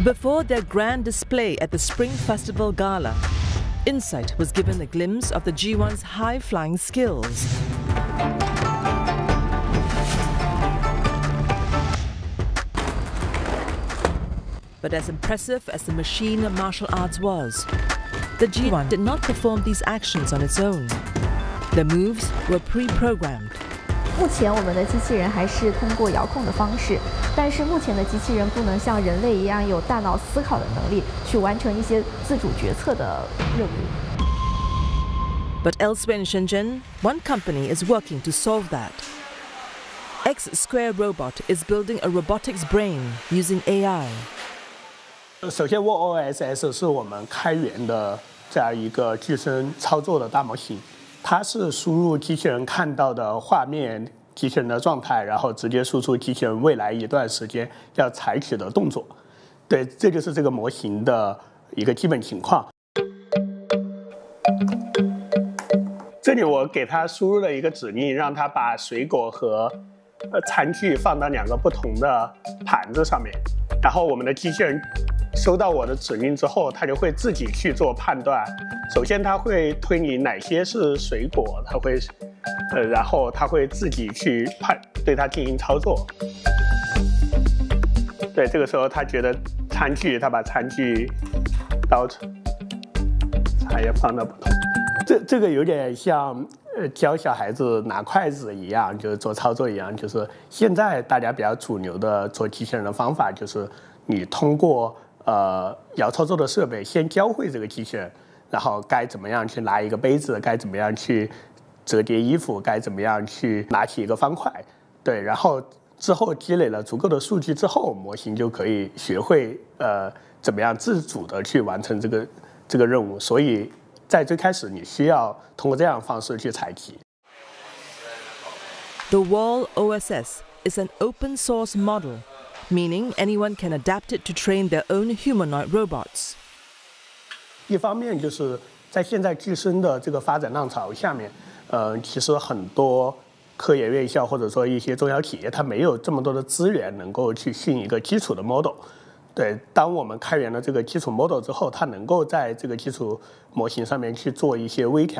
Before their grand display at the Spring Festival Gala, Insight was given a glimpse of the G1's high-flying skills. But as impressive as the machine martial arts was, the G1 did not perform these actions on its own. The moves were pre-programmed. 目前我们的机器人还是通过遥控的方式，但是目前的机器人不能像人类一样有大脑思考的能力，去完成一些自主决策的任务。 But elsewhere in Shenzhen, one company is working to solve that. X Square Robot is building a robotics brain using AI. 首先 WorldOSS 是我们开源的这样一个具身操作的大模型，它是输入机器人看到的画面、机器人的状态，然后直接输出机器人未来一段时间要采取的动作。对，这就是这个模型的一个基本情况。这里我给它输入了一个指令，让它把水果和餐具放到2个不同的盘子上面，然后我们的机器人收到我的指令之后，它就会自己去做判断。首先，它会推理哪些是水果，它会，然后它会自己去对它进行操作。对，这个时候它觉得餐具，它把餐具刀茶叶放到不同。这个有点像教小孩子拿筷子一样，就是做操作一样。就是现在大家比较主流的做机器人的方法，就是你通过遥操作的设备先教会这个机器人，然后该怎么样去拿一个杯子，该怎么样去折叠衣服，该怎么样去拿起一个方块。对，然后之后积累了足够的数据之后，模型就可以学会怎么样自主的去完成这个任务。所以在最开始你需要通过这样的方式去采集。 The WorldOSS is an open source model, meaning anyone can adapt it to train their own humanoid robots. 一方面就是在现在具身的这个发展浪潮下面，其实很多科研院校或者说一些中小企业，它没有这么多的资源能够去训一个基础的 model。对，当我们开源了这个基础 model 之后，它能够在这个基础模型上面去做一些微调。